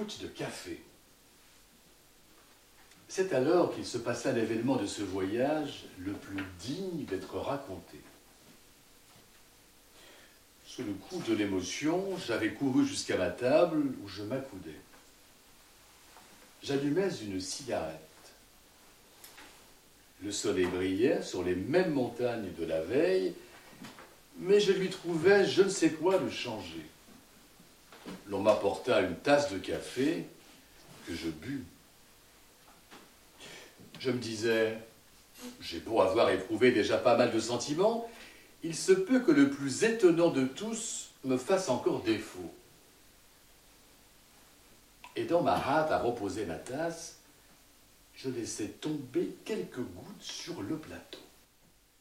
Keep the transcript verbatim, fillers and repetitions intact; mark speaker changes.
Speaker 1: gouttes de café. C'est alors qu'il se passa l'événement de ce voyage le plus digne d'être raconté. Sous le coup de l'émotion, j'avais couru jusqu'à ma table où je m'accoudais. J'allumais une cigarette. Le soleil brillait sur les mêmes montagnes de la veille, mais je lui trouvais je ne sais quoi de changé. L'on m'apporta une tasse de café que je bus. Je me disais, j'ai beau avoir éprouvé déjà pas mal de sentiments, il se peut que le plus étonnant de tous me fasse encore défaut. Et dans ma hâte à reposer ma tasse, je laissai tomber quelques gouttes sur le plateau.